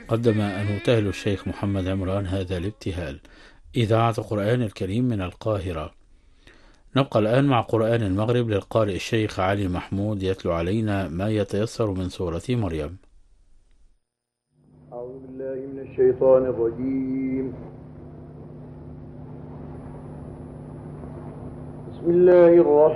قدم المبتهل الشيخ محمد عمران هذا الابتهال. إذاعة القرآن الكريم من القاهرة. نبقى الآن مع قرآن المغرب للقارئ الشيخ علي محمود يتلو علينا ما يتيسر من سورة مريم. أعوذ بالله من الشيطان الرجيم. بسم الله الرحمن